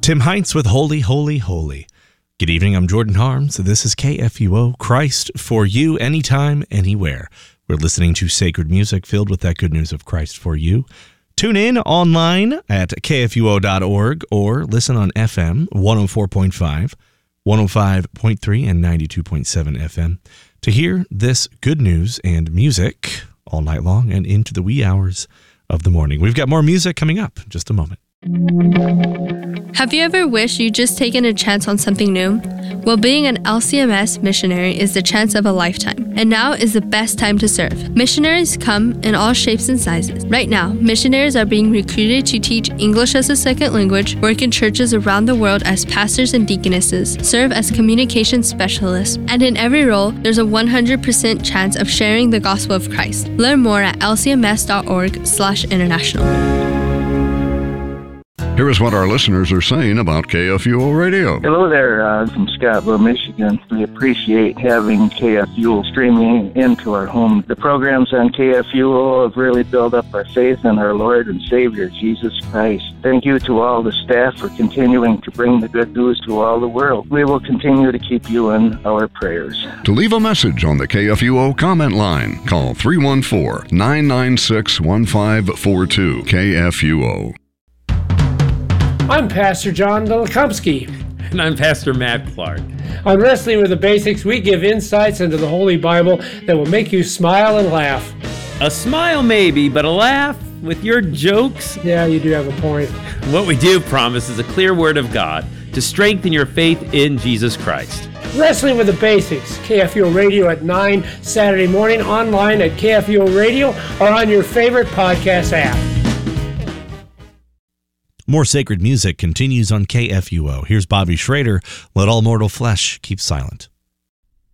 Tim Heinz with Holy, Holy, Holy. Good evening, I'm Jordan Harms. This is KFUO, Christ for you, anytime, anywhere. We're listening to sacred music filled with that good news of Christ for you. Tune in online at kfuo.org or listen on FM 104.5, 105.3, and 92.7 FM to hear this good news and music all night long and into the wee hours of the morning. We've got more music coming up in just a moment. Have you ever wished you'd just taken a chance on something new? Well, being an LCMS missionary is the chance of a lifetime, and now is the best time to serve. Missionaries come in all shapes and sizes. Right now, missionaries are being recruited to teach English as a second language, work in churches around the world as pastors and deaconesses, serve as communication specialists, and in every role, there's a 100% chance of sharing the gospel of Christ. Learn more at lcms.org/international. Here is what our listeners are saying about KFUO Radio. Hello there, from Scottsboro, Michigan. We appreciate having KFUO streaming into our home. The programs on KFUO have really built up our faith in our Lord and Savior, Jesus Christ. Thank you to all the staff for continuing to bring the good news to all the world. We will continue to keep you in our prayers. To leave a message on the KFUO comment line, call 314-996-1542 KFUO. I'm Pastor John Delakumsky. And I'm Pastor Matt Clark. On Wrestling with the Basics, we give insights into the Holy Bible that will make you smile and laugh. A smile maybe, but a laugh with your jokes? Yeah, you do have a point. What we do promise is a clear word of God to strengthen your faith in Jesus Christ. Wrestling with the Basics, KFUO Radio at 9 Saturday morning, online at KFUO Radio or on your favorite podcast app. More sacred music continues on KFUO. Here's Bobby Schrader, Let All Mortal Flesh Keep Silent.